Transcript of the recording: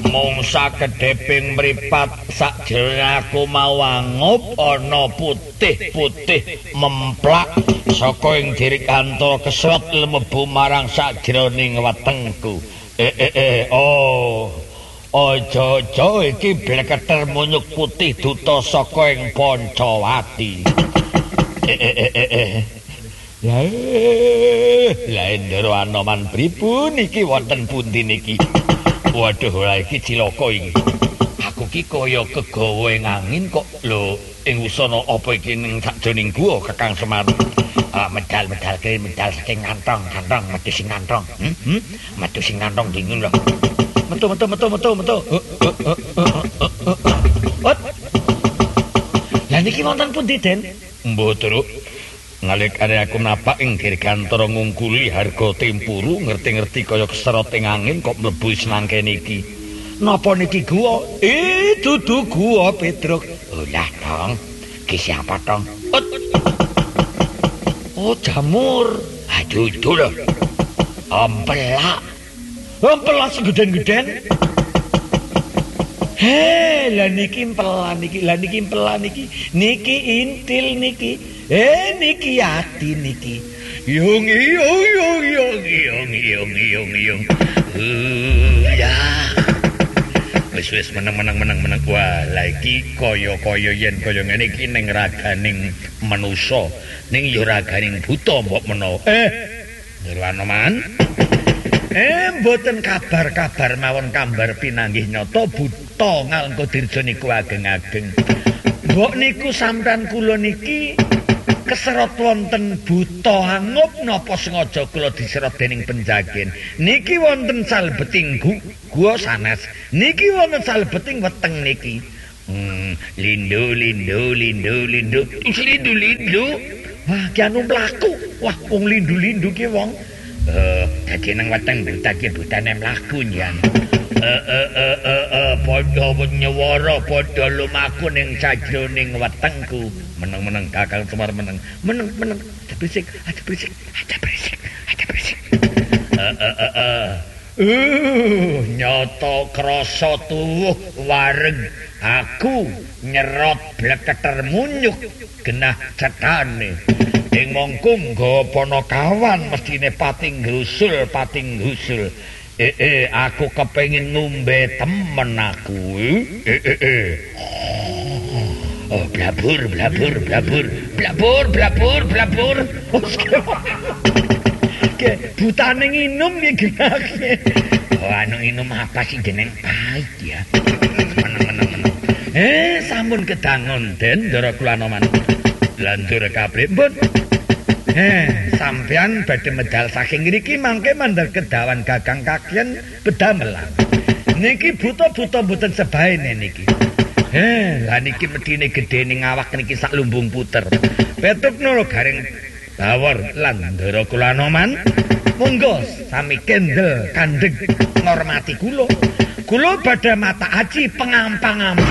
Mung sakedheping mripat sakjroning aku mau angup ana putih-putih memplak saka ing dirikantara kesrot lemebu marang sakjroning wetengku. Aja iki bleketer munyuk putih duta saka ing Pancawati. Lah Endoro Anoman pripun iki wonten pundi niki? Waduh, lah iki cilaka iki. Aku ki kaya kegawa ing angin kok lho ing usana apa iki ning sakjroning gua Kakang Semar. Medal saking kantong metu sing kantong. Metu sing kantong dingin lho. Metu. Lah niki wonten pundi, Den? Mbah Truk. Ngalikane aku napak ing dirgantara ngungkuli harga tempuru ngerti-ngerti kaya keserot ing angin kok mlebu senangkene iki. Napa niki gua? Dudu gua, Petruk. Lah dong. Ki siapa dong? Oh, jamur. Dudu lho. Empelak segeden-geden. Lah niki empelan niki. Niki intil niki. Niki ati niki. Yung. Ya. Wis meneng. Wah, lah iki kaya yen kaya ngene iki ning raganing manusa, ning ya raganing buta mbok menawa. Ndoro Anoman. Mboten kabar mawon kambar pinanggih nyata buta ngalengka dirja niku ageng-ageng. Mbok niku sampean kula niki keserot wonten buta angup napa sengaja kula diserot dening penjagen. Niki wonten salebeting gua sanes. Niki wonten salebeting weteng niki. Lindu. Wah, ki anu mlaku. Wah, wong lindu ki wong. Dadi nang weteng butane mlaku nyan. Padha nyewara padha lumaku ning sajroning wetengku. Meneng Kakang Semar meneng. Ada berisik. Nyata krasa tuwuh wareng aku nyerot bleketer munyuk genah cethane. Ing mongku nggawa Panakawan mestine pating grusul. Aku kepengin ngombe temen aku. Blabur. Ke butane nginum ya genake. Anu nginum apa sih jeneng pahit ya. Meneng. Sampun kedangon Den Ndoro kula Anoman. Landur kabeh mbon. Sampean badhe medal saking ngriki mangke mandhar kedawan gagang kakien bedamelan. Niki buta mboten sebaene niki. Lah niki medine gedene awak niki sak lumbung puter. Petukno garing bawor lan Ndoro kula Anoman. Monggo sami kendel kandheng ngormati kula. Kula badhe mata aji pengampang